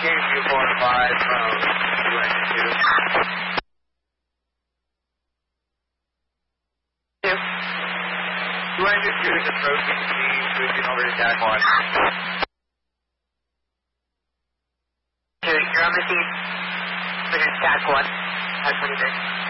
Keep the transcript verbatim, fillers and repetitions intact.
two four five from two engine two. Two. Two engine two is approaching C, switching over to Jack one. Two, you're on the scene. Switching to Jack one. At twenty-six.